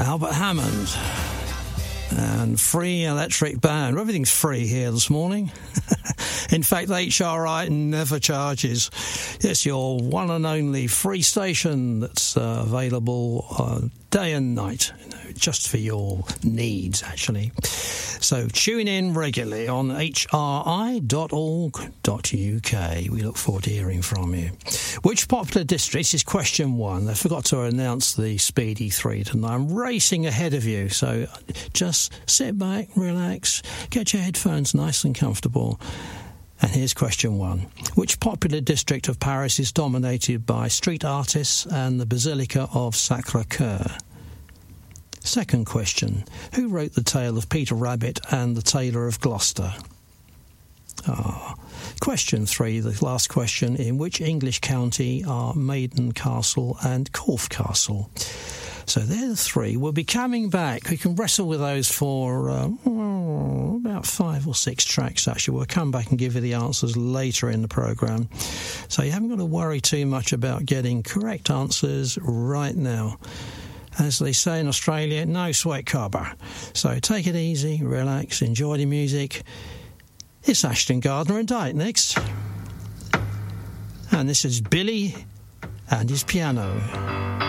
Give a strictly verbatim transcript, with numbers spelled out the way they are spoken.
Albert Hammond and Free Electric Band. Everything's free here this morning. In fact, H R I never charges. It's your one and only free station that's uh, available uh, day and night, you know, just for your needs, actually. So tune in regularly on h r i dot org dot u k. We look forward to hearing from you. Which popular district is question one? I forgot to announce the Speedy three tonight. I'm racing ahead of you, so just sit back, relax, get your headphones nice and comfortable. And here's question one. Which popular district of Paris is dominated by street artists and the Basilica of Sacré-Cœur? Second question. Who wrote the tale of Peter Rabbit and the Tailor of Gloucester? Ah. Question three, the last question. In which English county are Maiden Castle and Corfe Castle? So they're the three. We'll be coming back. We can wrestle with those for uh, oh, about five or six tracks, actually. We'll come back and give you the answers later in the programme. So you haven't got to worry too much about getting correct answers right now. As they say in Australia, no sweat cobber. So take it easy, relax, enjoy the music. It's Ashton Gardner and Dyke next. And this is Billy and his piano.